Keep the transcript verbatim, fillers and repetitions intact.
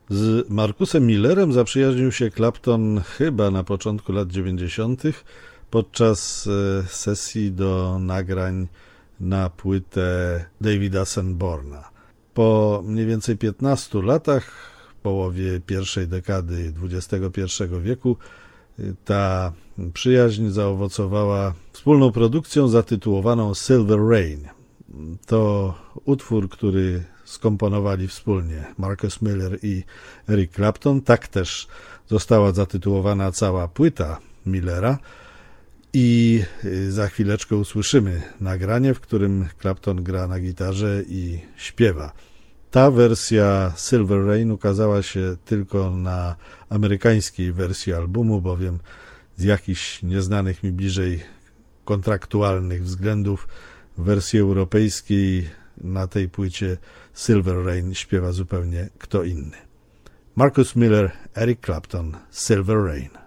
Z Marcusem Millerem zaprzyjaźnił się Clapton chyba na początku lat dziewięćdziesiątych podczas sesji do nagrań na płytę Davida Sanborna. Po mniej więcej piętnastu latach, w połowie pierwszej dekady dwudziestego pierwszego wieku, ta przyjaźń zaowocowała wspólną produkcją zatytułowaną Silver Rain. To utwór, który skomponowali wspólnie Marcus Miller i Eric Clapton. Tak też została zatytułowana cała płyta Millera i za chwileczkę usłyszymy nagranie, w którym Clapton gra na gitarze i śpiewa. Ta wersja Silver Rain ukazała się tylko na amerykańskiej wersji albumu, bowiem z jakichś nieznanych mi bliżej kontraktualnych względów w wersji europejskiej na tej płycie Silver Rain śpiewa zupełnie kto inny. Marcus Miller, Eric Clapton, Silver Rain.